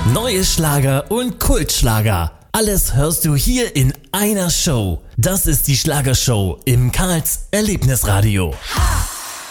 Neue Schlager und Kultschlager. Alles hörst du hier in einer Show. Das ist die Schlagershow im Karls Erlebnisradio.